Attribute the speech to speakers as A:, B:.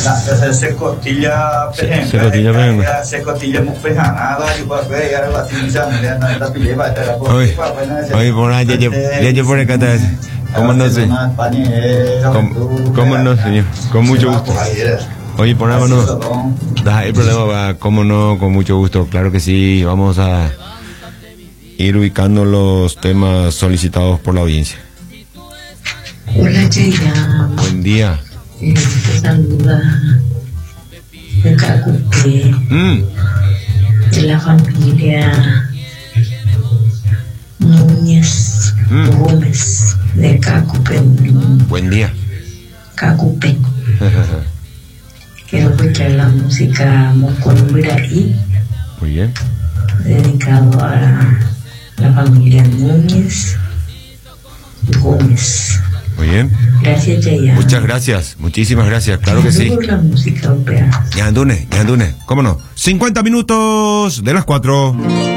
A: Se costilla se costilla muy pejanada y pues ve ya la tinza me la pide para la
B: oye por allá ya por acá cómo no sé cómo no señor con mucho gusto. Oye, ponámonos. El problema va, cómo no, con mucho gusto. Claro que sí, vamos a ir ubicando los temas solicitados por la audiencia.
C: Hola, Cheya.
B: Buen día.
C: Te saluda de Cacupe, de la familia Núñez Gómez, de Cacupe.
B: Buen día.
C: Cacupe. Quiero escuchar la música Moconumbiraí.
B: Muy bien.
C: Dedicado a la familia Núñez Gómez.
B: Muy bien.
C: Gracias, Cheya.
B: Muchas gracias, muchísimas gracias, claro que sí.
C: La música opera.
B: Ya andune, cómo no. 50 minutos de las 4.